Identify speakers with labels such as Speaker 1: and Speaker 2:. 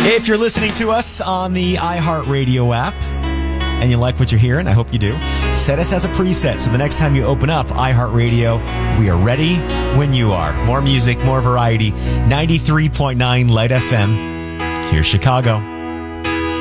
Speaker 1: If you're listening to us on the iHeartRadio app and you like what you're hearing, I hope you do, set us as a preset. So the next time you open up iHeartRadio, we are ready when you are. More music, more variety. 93.9 Light FM. Here's Chicago.